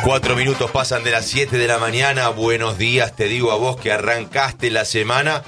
4 minutos pasan de las 7 de la mañana. Buenos días, te digo a vos que arrancaste la semana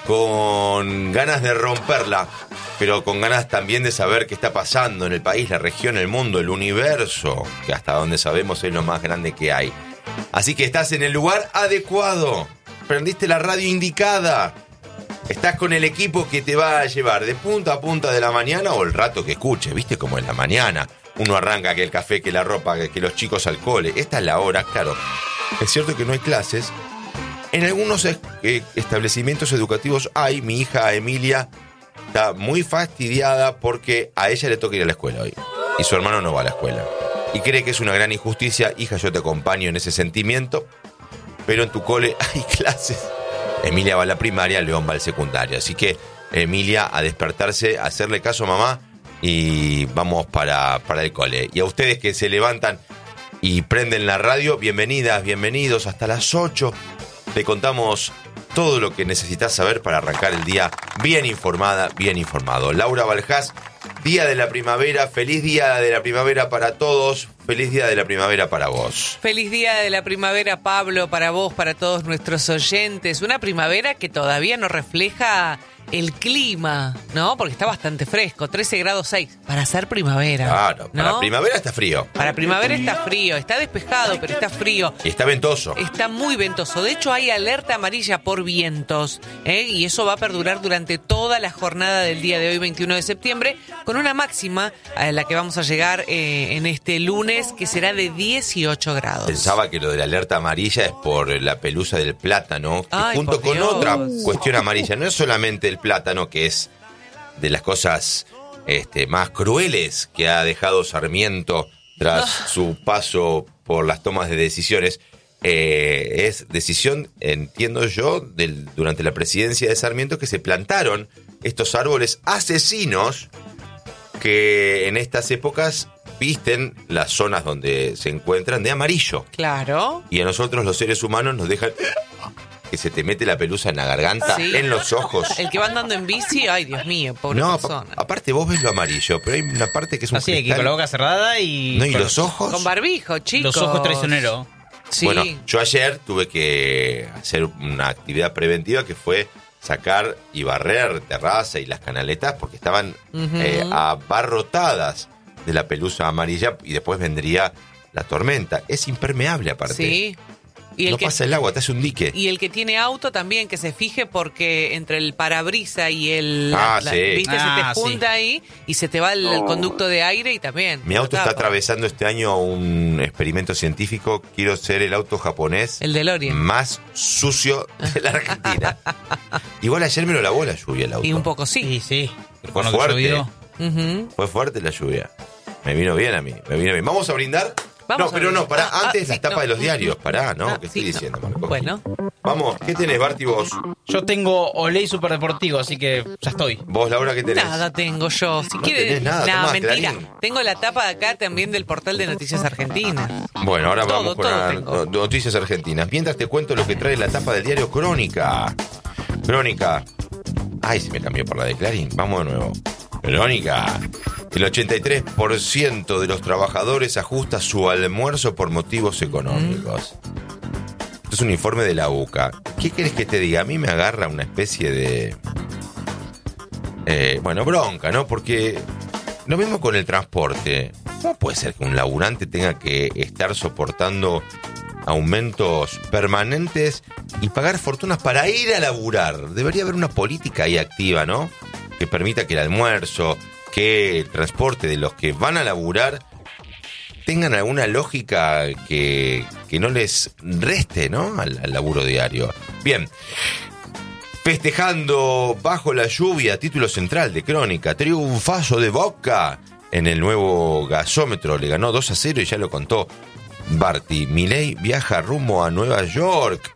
con ganas de romperla, pero con ganas también de saber qué está pasando en el país, la región, el mundo, el universo, que hasta donde sabemos es lo más grande que hay. Así que estás en el lugar adecuado, prendiste la radio indicada, estás con el equipo que te va a llevar de punta a punta de la mañana o el rato que escuche, ¿viste? Como en la mañana. Uno arranca que el café, que la ropa, que los chicos al cole. Esta es la hora, claro. Es cierto que no hay clases. En algunos establecimientos educativos hay. Mi hija Emilia está muy fastidiada porque a ella le toca ir a la escuela hoy. Y su hermano no va a la escuela. Y cree que es una gran injusticia. Hija, yo te acompaño en ese sentimiento. Pero en tu cole hay clases. Emilia va a la primaria, León va al secundario. Así que Emilia a despertarse, a hacerle caso a mamá. Y vamos para el cole. Y a ustedes que se levantan y prenden la radio, bienvenidas, bienvenidos. Hasta las 8 te contamos todo lo que necesitas saber para arrancar el día bien informada, bien informado. Laura Baljás, Día de la Primavera, feliz Día de la Primavera para todos, feliz Día de la Primavera para vos. Feliz Día de la Primavera, Pablo, para vos, para todos nuestros oyentes. Una primavera que todavía no refleja el clima, ¿no? Porque está bastante fresco, 13 grados 6, para ser primavera. Claro, ¿no? para primavera está frío. Para primavera está frío, está despejado, pero está frío. Y está ventoso. Está muy ventoso. De hecho, hay alerta amarilla por vientos, y eso va a perdurar durante toda la jornada del día de hoy, 21 de septiembre, con una máxima a la que vamos a llegar en este lunes, que será de 18 grados. Pensaba que lo de la alerta amarilla es por la pelusa del plátano, que Ay, junto con Dios. otra cuestión amarilla, no es solamente el plátano, que es de las cosas más crueles que ha dejado Sarmiento tras su paso por las tomas de decisiones. Es decisión, entiendo yo, durante la presidencia de Sarmiento, que se plantaron estos árboles asesinos que en estas épocas visten las zonas donde se encuentran de amarillo. Claro. Y a nosotros los seres humanos nos dejan que se te mete la pelusa en la garganta, Sí. en los ojos. El que va andando en bici, ay, Dios mío, pobre No, persona. aparte vos ves lo amarillo, pero hay una parte que es un Así, aquí cristal. con la boca cerrada y... No, y los ojos. Con barbijo, chicos. Los ojos traicioneros. Sí. Bueno, yo ayer tuve que hacer una actividad preventiva que fue sacar y barrer terraza y las canaletas porque estaban abarrotadas de la pelusa amarilla y después vendría la tormenta. Es impermeable aparte. Sí. Y No pasa el agua, te hace un dique. Y el que tiene auto también, que se fije porque entre el parabrisa y el... Sí. ¿Viste? Se te junta Sí. ahí y se te va el conducto de aire y también... Mi auto lo está tapa. atravesando este año un experimento científico. Quiero ser el auto japonés El DeLorean. más sucio de la Argentina. Igual ayer me lo lavó la lluvia el auto. Y un poco sí. Sí, sí. Fue Con lo que fuerte. llovió. Ujú. Fue fuerte la lluvia. Me vino bien a mí, me vino bien. ¿Vamos a brindar? Vamos no, pero a no, brindar. pará, antes sí, las tapas no. de los diarios, pará, ¿no? ¿Qué Sí, estoy diciendo, no. Marco? Bueno, Vamos, ¿qué tenés, Barty, vos? Yo tengo Olé Superdeportivo, así que ya estoy. Vos, Laura, ¿qué tenés? nada tengo yo. Si No quieres... tenés nada, No, tomá, mentira. Clarín. Tengo la tapa de acá también del portal de Noticias Argentinas. Bueno, ahora Todo, vamos con todo las tengo. noticias argentinas. Mientras te cuento lo que trae la tapa del diario Crónica. Crónica. Ay, se me cambió por la de Clarín. Vamos de nuevo. Crónica. El 83% de los trabajadores ajusta su almuerzo por motivos económicos. Esto es un informe de la UCA. ¿Qué querés que te diga? A mí me agarra una especie de... bronca, ¿no? Porque lo mismo con el transporte. ¿Cómo puede ser que un laburante tenga que estar soportando aumentos permanentes y pagar fortunas para ir a laburar? Debería haber una política ahí activa, ¿no? Que permita que el almuerzo, que el transporte de los que van a laburar tengan alguna lógica que no les reste, ¿no? Al laburo diario. Bien. Festejando bajo la lluvia, título central de Crónica, triunfazo de Boca en el nuevo gasómetro, le ganó 2-0 y ya lo contó Barty. Milei viaja rumbo a Nueva York.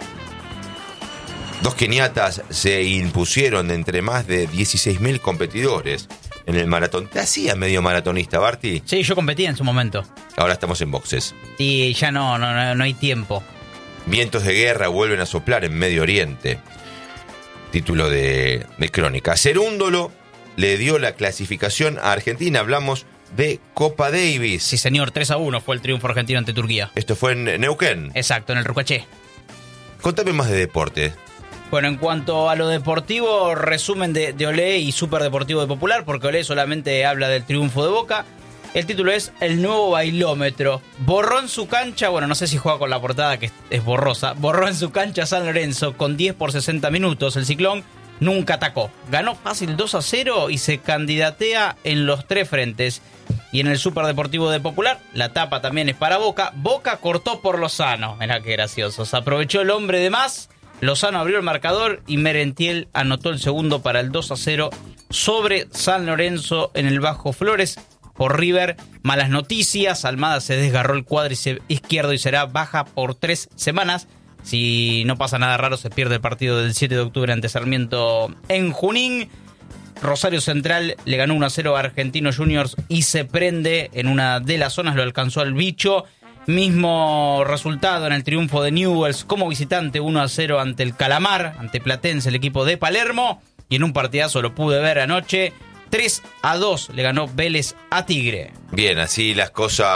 2 keniatas se impusieron de entre más de 16.000 competidores en el maratón. ¿Te hacía medio maratonista, Barty? Sí, yo competía en su momento. Ahora estamos en boxes. Y ya no hay tiempo. Vientos de guerra vuelven a soplar en Medio Oriente. Título de Crónica. Cerúndolo le dio la clasificación a Argentina. Hablamos de Copa Davis. Sí, señor, 3-1 fue el triunfo argentino ante Turquía. Esto fue en Neuquén. Exacto, en el Rucaché. Contame más de deporte. Bueno, en cuanto a lo deportivo, resumen de Olé y Super Deportivo de Popular, porque Olé solamente habla del triunfo de Boca. El título es El nuevo bailómetro. Borró en su cancha, bueno, no sé si juega con la portada que es borrosa, borró en su cancha San Lorenzo con 10 por 60 minutos. El Ciclón nunca atacó. Ganó fácil 2-0 y se candidatea en los 3 frentes. Y en el Super Deportivo de Popular, la tapa también es para Boca. Boca cortó por Lozano. Mirá qué gracioso. Se aprovechó el hombre de más. Lozano abrió el marcador y Merentiel anotó el segundo para el 2-0 sobre San Lorenzo en el Bajo Flores. Por River, malas noticias. Almada se desgarró el cuádriceps izquierdo y será baja por 3 semanas. Si no pasa nada raro, se pierde el partido del 7 de octubre ante Sarmiento en Junín. Rosario Central le ganó 1-0 a Argentinos Juniors y se prende en una de las zonas, lo alcanzó al bicho. Mismo resultado en el triunfo de Newell's como visitante, 1-0 ante el Calamar, ante Platense, el equipo de Palermo. Y en un partidazo lo pude ver anoche, 3-2 le ganó Vélez a Tigre. Bien, así las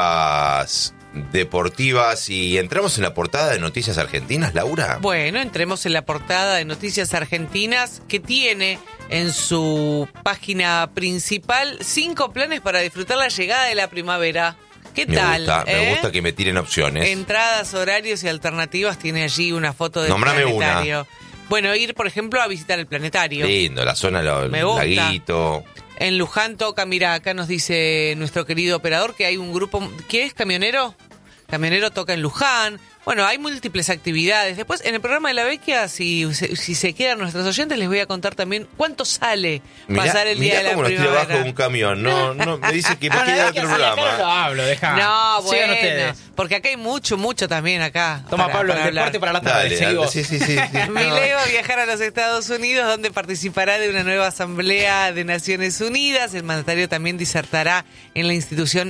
cosas deportivas. Y entramos en la portada de Noticias Argentinas, Laura. Bueno, entremos en la portada de Noticias Argentinas, que tiene en su página principal 5 planes para disfrutar la llegada de la primavera. ¿Qué tal? Me gusta que me tiren opciones. Entradas, horarios y alternativas. Tiene allí una foto del Nómbrame planetario. una. Bueno, ir, por ejemplo, a visitar el planetario. Lindo, la zona, el Me gusta. laguito. En Luján toca, mira, acá nos dice nuestro querido operador que hay un grupo. ¿Qué es? ¿Camionero? Camionero toca en Luján. Bueno, hay múltiples actividades. Después, en el programa de La Vecchia, si se quedan nuestros oyentes, les voy a contar también cuánto sale pasar el día de la primavera. Mirá cómo nos tira abajo un camión. No, me dice que me queda otro No programa. hablo, dejá. No, Sigan bueno, ustedes. porque acá hay mucho también acá. Toma Pablo el hablar. deporte para la tarde. Dale, seguimos. sí. Milei va a viajar a los Estados Unidos, donde participará de una nueva asamblea de Naciones Unidas. El mandatario también disertará en una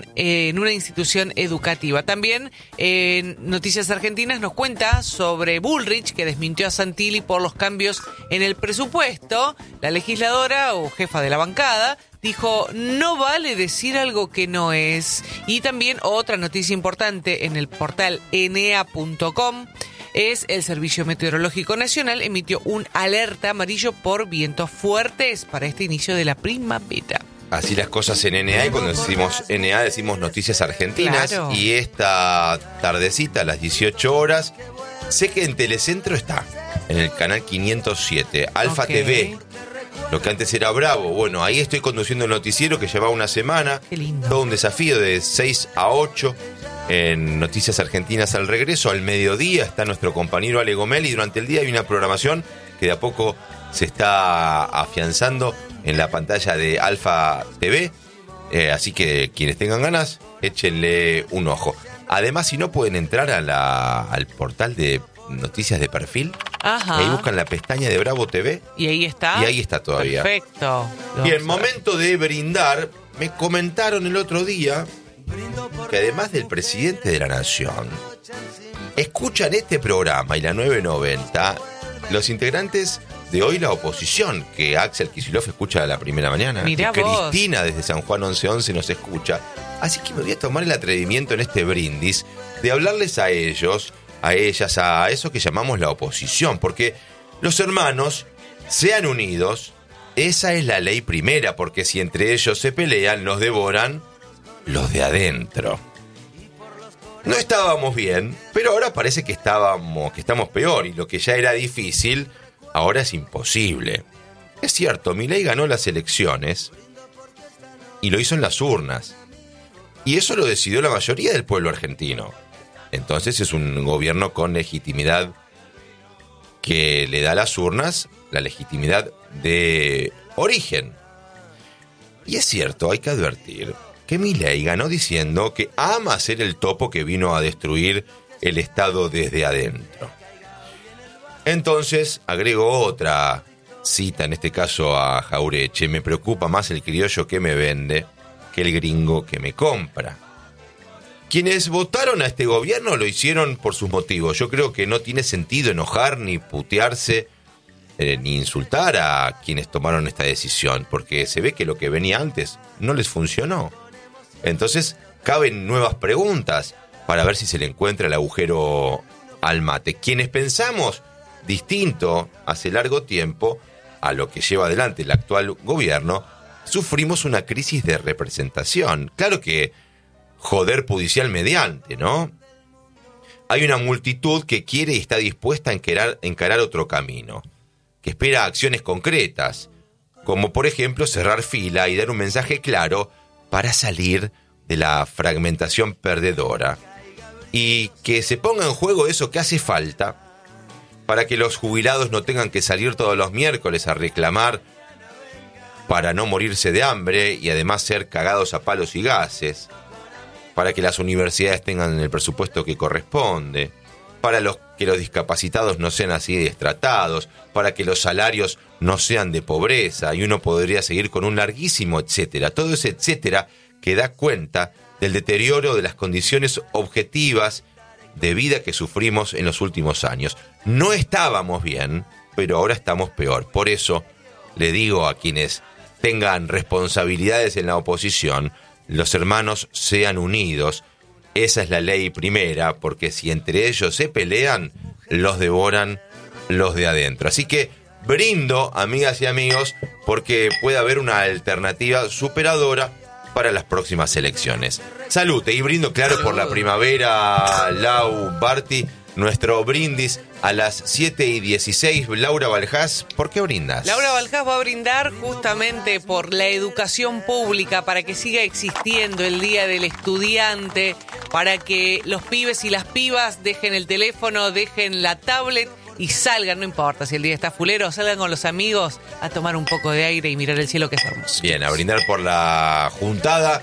institución educativa. También Noticias Argentinas nos cuenta sobre Bullrich, que desmintió a Santilli por los cambios en el presupuesto. La legisladora o jefa de la bancada dijo: no vale decir algo que no es. Y también otra noticia importante en el portal enea.com es el Servicio Meteorológico Nacional emitió un alerta amarillo por vientos fuertes para este inicio de la primavera. Así las cosas en NA, y cuando decimos NA decimos Noticias Argentinas. Claro. Y esta tardecita a las 18 horas, sé que en Telecentro está, en el canal 507, Alfa Ok. TV, lo que antes era Bravo. Bueno, ahí estoy conduciendo el noticiero que lleva una semana. Qué lindo. Todo un desafío de 6 a 8 en Noticias Argentinas al regreso. Al mediodía está nuestro compañero Ale Gomel y durante el día hay una programación que de a poco se está afianzando en la pantalla de Alfa TV. Así que quienes tengan ganas, échenle un ojo. Además, si no pueden entrar al portal de Noticias de Perfil, Ajá. ahí buscan la pestaña de Bravo TV. Y ahí está. Y ahí está todavía. Perfecto. Bien, momento de brindar. Me comentaron el otro día que además del presidente de la Nación, escuchan este programa y la 990 los integrantes de Hoy la Oposición, que Axel Kicillof escucha a la primera mañana, Mirá que vos. Cristina desde San Juan 1111 nos escucha. Así que me voy a tomar el atrevimiento en este brindis de hablarles a ellos, a ellas, a eso que llamamos la oposición, porque los hermanos sean unidos, esa es la ley primera, porque si entre ellos se pelean, los devoran los de adentro. No estábamos bien, pero ahora parece que estamos peor, y lo que ya era difícil, ahora es imposible. Es cierto, Milei ganó las elecciones y lo hizo en las urnas. Y eso lo decidió la mayoría del pueblo argentino. Entonces es un gobierno con legitimidad que le da a las urnas la legitimidad de origen. Y es cierto, hay que advertir que Milei ganó diciendo que ama ser el topo que vino a destruir el Estado desde adentro. Entonces agrego otra cita, en este caso a Jaureche: me preocupa más el criollo que me vende que el gringo que me compra. Quienes votaron a este gobierno lo hicieron por sus motivos. Yo creo que no tiene sentido enojar ni putearse ni insultar a quienes tomaron esta decisión, porque se ve que lo que venía antes no les funcionó. Entonces caben nuevas preguntas para ver si se le encuentra el agujero al mate. Quienes pensamos distinto hace largo tiempo a lo que lleva adelante el actual gobierno, sufrimos una crisis de representación. Claro que joder judicial mediante, ¿no? Hay una multitud que quiere y está dispuesta a encarar otro camino, que espera acciones concretas, como por ejemplo cerrar fila y dar un mensaje claro para salir de la fragmentación perdedora. Y que se ponga en juego eso que hace falta para que los jubilados no tengan que salir todos los miércoles a reclamar para no morirse de hambre y además ser cagados a palos y gases, para que las universidades tengan el presupuesto que corresponde, para que los discapacitados no sean así destratados, para que los salarios no sean de pobreza, y uno podría seguir con un larguísimo etcétera. Todo ese etcétera que da cuenta del deterioro de las condiciones objetivas de vida que sufrimos en los últimos años. No estábamos bien, pero ahora estamos peor. Por eso le digo a quienes tengan responsabilidades en la oposición, los hermanos sean unidos. Esa es la ley primera, porque si entre ellos se pelean, los devoran los de adentro. Así que brindo, amigas y amigos, porque puede haber una alternativa superadora para las próximas elecciones. Salute, y brindo, claro, por la primavera, Lau, Barty, nuestro brindis a las 7:16. Laura Valjás, ¿por qué brindas? Laura Valjás va a brindar justamente por la educación pública, para que siga existiendo el Día del Estudiante, para que los pibes y las pibas dejen el teléfono, dejen la tablet y salgan, no importa si el día está fulero, salgan con los amigos a tomar un poco de aire y mirar el cielo, que es hermoso. Bien, a brindar por la juntada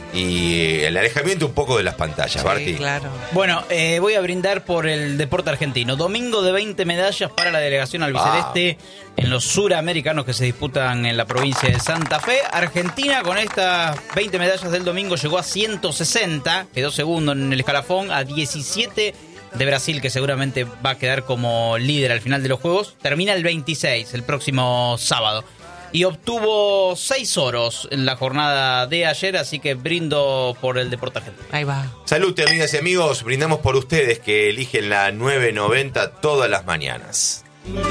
y el alejamiento un poco de las pantallas, Sí, Barty. claro. Bueno, voy a brindar por el deporte argentino. Domingo de 20 medallas para la delegación albiceleste en los suramericanos que se disputan en la provincia de Santa Fe. Argentina, con estas 20 medallas del domingo, llegó a 160, quedó segundo en el escalafón, a 17 de Brasil, que seguramente va a quedar como líder al final de los Juegos. Termina el 26, el próximo sábado. Y obtuvo 6 oros en la jornada de ayer, así que brindo por el deporte argentino. Ahí va. Salud, amigas y amigos, brindamos por ustedes que eligen la 990 todas las mañanas.